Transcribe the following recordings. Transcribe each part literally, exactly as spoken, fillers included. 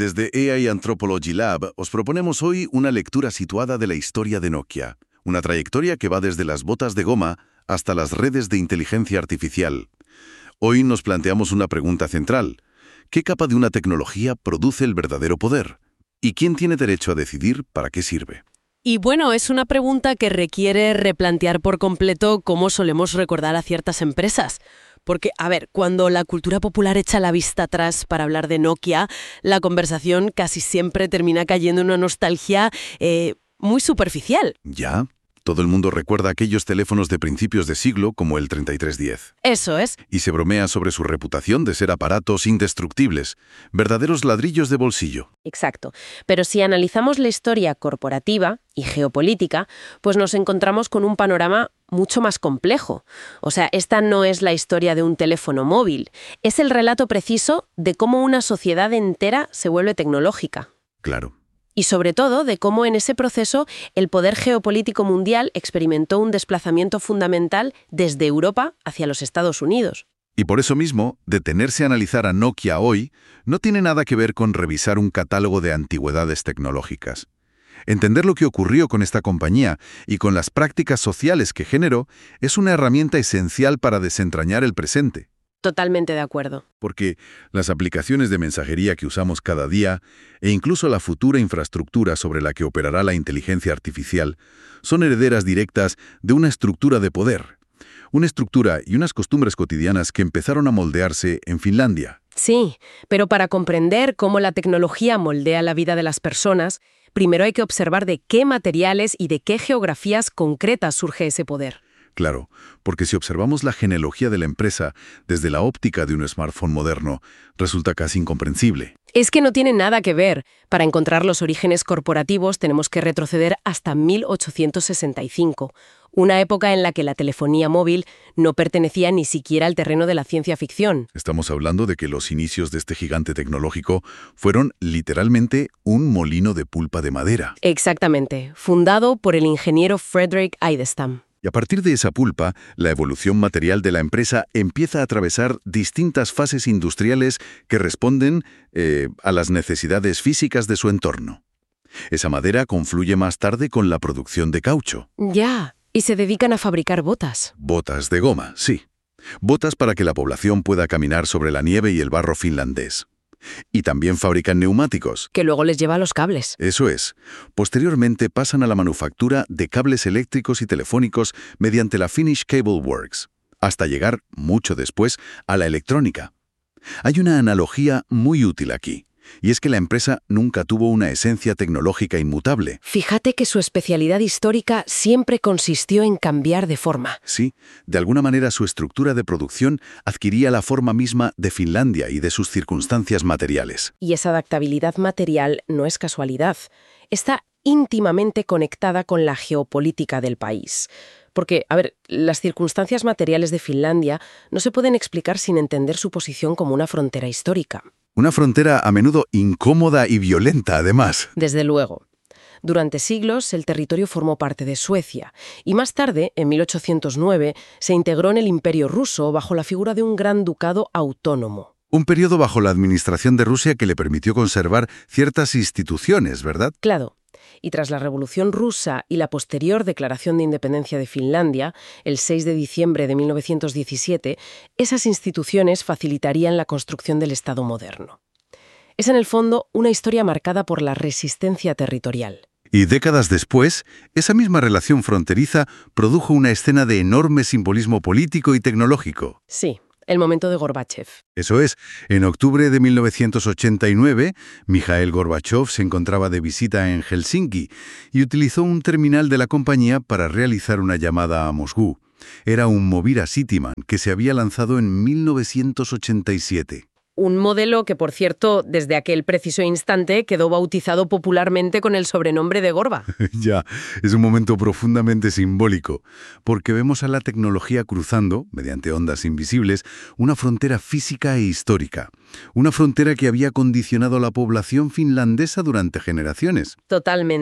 Desde A I Anthropology Lab os proponemos hoy una lectura situada de la historia de Nokia, una trayectoria que va desde las botas de goma hasta las redes de inteligencia artificial. Hoy nos planteamos una pregunta central. ¿Qué capa de una tecnología produce el verdadero poder? ¿Y quién tiene derecho a decidir para qué sirve? Y bueno, es una pregunta que requiere replantear por completo cómo solemos recordar a ciertas empresas. Porque, a ver, cuando la cultura popular echa la vista atrás para hablar de Nokia, la conversación casi siempre termina cayendo en una nostalgia eh, muy superficial. ¿Ya? Todo el mundo recuerda aquellos teléfonos de principios de siglo como el treinta y tres diez. Eso es. Y se bromea sobre su reputación de ser aparatos indestructibles, verdaderos ladrillos de bolsillo. Exacto. Pero si analizamos la historia corporativa y geopolítica, pues nos encontramos con un panorama mucho más complejo. O sea, esta no es la historia de un teléfono móvil, es el relato preciso de cómo una sociedad entera se vuelve tecnológica. Claro. Y sobre todo de cómo en ese proceso el poder geopolítico mundial experimentó un desplazamiento fundamental desde Europa hacia los Estados Unidos. Y por eso mismo, detenerse a analizar a Nokia hoy no tiene nada que ver con revisar un catálogo de antigüedades tecnológicas. Entender lo que ocurrió con esta compañía y con las prácticas sociales que generó es una herramienta esencial para desentrañar el presente. Totalmente de acuerdo. Porque las aplicaciones de mensajería que usamos cada día e incluso la futura infraestructura sobre la que operará la inteligencia artificial son herederas directas de una estructura de poder. Una estructura y unas costumbres cotidianas que empezaron a moldearse en Finlandia. Sí, pero para comprender cómo la tecnología moldea la vida de las personas, primero hay que observar de qué materiales y de qué geografías concretas surge ese poder. Claro, porque si observamos la genealogía de la empresa desde la óptica de un smartphone moderno, resulta casi incomprensible. Es que no tiene nada que ver. Para encontrar los orígenes corporativos tenemos que retroceder hasta mil ochocientos sesenta y cinco, una época en la que la telefonía móvil no pertenecía ni siquiera al terreno de la ciencia ficción. Estamos hablando de que los inicios de este gigante tecnológico fueron literalmente un molino de pulpa de madera. Exactamente, fundado por el ingeniero Frederick Idestam. Y a partir de esa pulpa, la evolución material de la empresa empieza a atravesar distintas fases industriales que responden eh, a las necesidades físicas de su entorno. Esa madera confluye más tarde con la producción de caucho. Ya, y se dedican a fabricar botas. Botas de goma, sí. Botas para que la población pueda caminar sobre la nieve y el barro finlandés. Y también fabrican neumáticos. Que luego les lleva a los cables. Eso es. Posteriormente pasan a la manufactura de cables eléctricos y telefónicos mediante la Finnish Cable Works, hasta llegar, mucho después, a la electrónica. Hay una analogía muy útil aquí, y es que la empresa nunca tuvo una esencia tecnológica inmutable. Fíjate que su especialidad histórica siempre consistió en cambiar de forma. Sí, de alguna manera su estructura de producción adquiría la forma misma de Finlandia y de sus circunstancias materiales. Y esa adaptabilidad material no es casualidad. Está íntimamente conectada con la geopolítica del país. Porque, a ver, las circunstancias materiales de Finlandia no se pueden explicar sin entender su posición como una frontera histórica. Una frontera a menudo incómoda y violenta, además. Desde luego. Durante siglos, el territorio formó parte de Suecia, y más tarde, en mil ochocientos nueve, se integró en el Imperio ruso bajo la figura de un gran ducado autónomo. Un periodo bajo la administración de Rusia que le permitió conservar ciertas instituciones, ¿verdad? Claro. Y tras la Revolución Rusa y la posterior declaración de independencia de Finlandia, el seis de diciembre de mil novecientos diecisiete, esas instituciones facilitarían la construcción del Estado moderno. Es en el fondo una historia marcada por la resistencia territorial. Y décadas después, esa misma relación fronteriza produjo una escena de enorme simbolismo político y tecnológico. Sí. El momento de Gorbáchev. Eso es. En octubre de mil novecientos ochenta y nueve, Mikhail Gorbachov se encontraba de visita en Helsinki y utilizó un terminal de la compañía para realizar una llamada a Moscú. Era un Movira Cityman que se había lanzado en mil novecientos ochenta y siete. Un modelo que, por cierto, desde aquel preciso instante quedó bautizado popularmente con el sobrenombre de Gorba. Ya, es un momento profundamente simbólico, porque vemos a la tecnología cruzando, mediante ondas invisibles, una frontera física e histórica. Una frontera que había condicionado a la población finlandesa durante generaciones. Totalmente.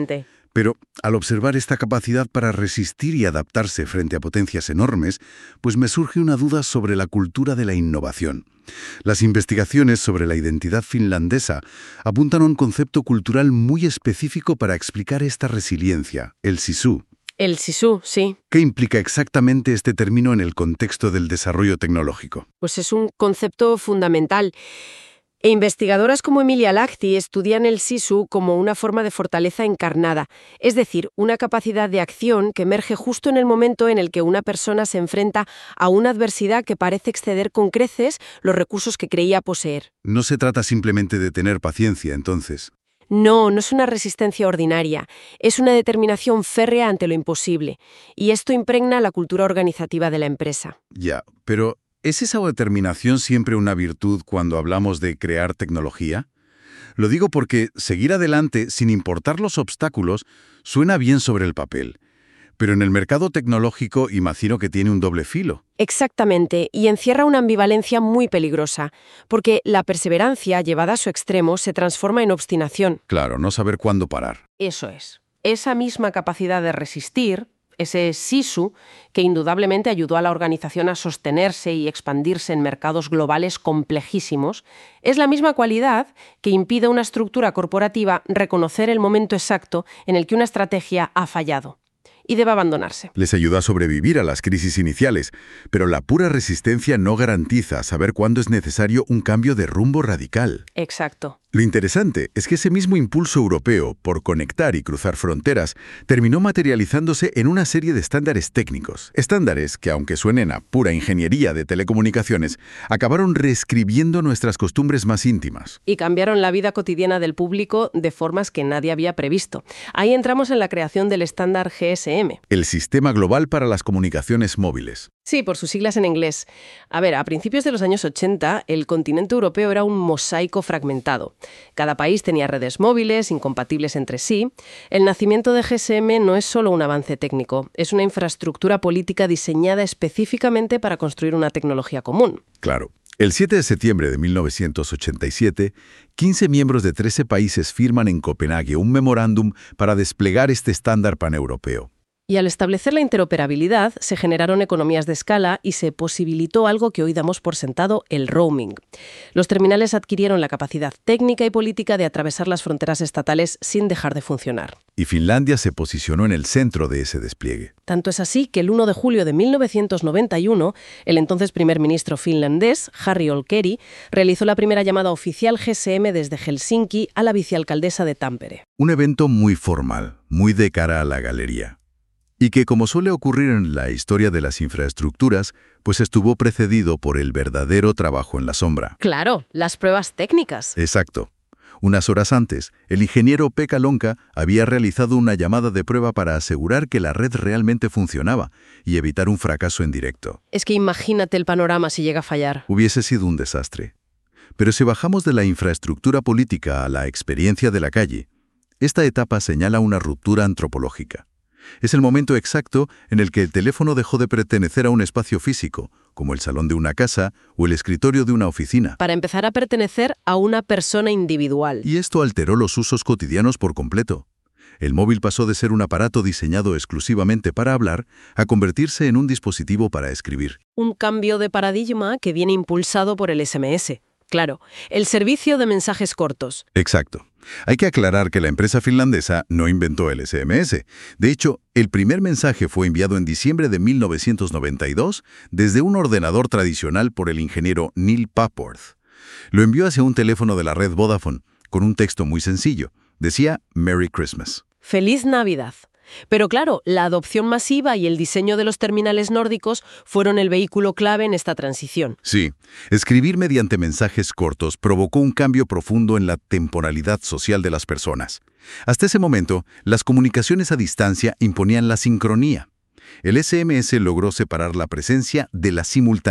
Pero al observar esta capacidad para resistir y adaptarse frente a potencias enormes, pues me surge una duda sobre la cultura de la innovación. Las investigaciones sobre la identidad finlandesa apuntan a un concepto cultural muy específico para explicar esta resiliencia, el sisu. El sisu, sí. ¿Qué implica exactamente este término en el contexto del desarrollo tecnológico? Pues es un concepto fundamental. E investigadoras como Emilia Lahti estudian el sisu como una forma de fortaleza encarnada, es decir, una capacidad de acción que emerge justo en el momento en el que una persona se enfrenta a una adversidad que parece exceder con creces los recursos que creía poseer. No se trata simplemente de tener paciencia, entonces. No, no es una resistencia ordinaria, es una determinación férrea ante lo imposible, y esto impregna la cultura organizativa de la empresa. Ya, pero ¿es esa determinación siempre una virtud cuando hablamos de crear tecnología? Lo digo porque seguir adelante sin importar los obstáculos suena bien sobre el papel, pero en el mercado tecnológico imagino que tiene un doble filo. Exactamente, y encierra una ambivalencia muy peligrosa, porque la perseverancia llevada a su extremo se transforma en obstinación. Claro, no saber cuándo parar. Eso es. Esa misma capacidad de resistir, ese sisu, que indudablemente ayudó a la organización a sostenerse y expandirse en mercados globales complejísimos, es la misma cualidad que impide a una estructura corporativa reconocer el momento exacto en el que una estrategia ha fallado y debe abandonarse. Les ayuda a sobrevivir a las crisis iniciales, pero la pura resistencia no garantiza saber cuándo es necesario un cambio de rumbo radical. Exacto. Lo interesante es que ese mismo impulso europeo por conectar y cruzar fronteras terminó materializándose en una serie de estándares técnicos. Estándares que, aunque suenen a pura ingeniería de telecomunicaciones, acabaron reescribiendo nuestras costumbres más íntimas. Y cambiaron la vida cotidiana del público de formas que nadie había previsto. Ahí entramos en la creación del estándar G S M. El Sistema Global para las Comunicaciones Móviles. Sí, por sus siglas en inglés. A ver, a principios de los años ochenta, el continente europeo era un mosaico fragmentado. Cada país tenía redes móviles, incompatibles entre sí. El nacimiento de G S M no es solo un avance técnico, es una infraestructura política diseñada específicamente para construir una tecnología común. Claro. El siete de septiembre de mil novecientos ochenta y siete, quince miembros de trece países firman en Copenhague un memorándum para desplegar este estándar paneuropeo. Y al establecer la interoperabilidad, se generaron economías de escala y se posibilitó algo que hoy damos por sentado, el roaming. Los terminales adquirieron la capacidad técnica y política de atravesar las fronteras estatales sin dejar de funcionar. Y Finlandia se posicionó en el centro de ese despliegue. Tanto es así que el uno de julio de mil novecientos noventa y uno, el entonces primer ministro finlandés, Harri Olkeri, realizó la primera llamada oficial G S M desde Helsinki a la vicealcaldesa de Tampere. Un evento muy formal, muy de cara a la galería. Y que, como suele ocurrir en la historia de las infraestructuras, pues estuvo precedido por el verdadero trabajo en la sombra. Claro, las pruebas técnicas. Exacto. Unas horas antes, el ingeniero Pekka Lonka había realizado una llamada de prueba para asegurar que la red realmente funcionaba y evitar un fracaso en directo. Es que imagínate el panorama si llega a fallar. Hubiese sido un desastre. Pero si bajamos de la infraestructura política a la experiencia de la calle, esta etapa señala una ruptura antropológica. Es el momento exacto en el que el teléfono dejó de pertenecer a un espacio físico, como el salón de una casa o el escritorio de una oficina. Para empezar a pertenecer a una persona individual. Y esto alteró los usos cotidianos por completo. El móvil pasó de ser un aparato diseñado exclusivamente para hablar a convertirse en un dispositivo para escribir. Un cambio de paradigma que viene impulsado por el S M S. Claro, el servicio de mensajes cortos. Exacto. Hay que aclarar que la empresa finlandesa no inventó el S M S. De hecho, el primer mensaje fue enviado en diciembre de mil novecientos noventa y dos desde un ordenador tradicional por el ingeniero Neil Papworth. Lo envió hacia un teléfono de la red Vodafone, con un texto muy sencillo. Decía Merry Christmas. ¡Feliz Navidad! Pero claro, la adopción masiva y el diseño de los terminales nórdicos fueron el vehículo clave en esta transición. Sí, escribir mediante mensajes cortos provocó un cambio profundo en la temporalidad social de las personas. Hasta ese momento, las comunicaciones a distancia imponían la sincronía. El S M S logró separar la presencia de la simultaneidad.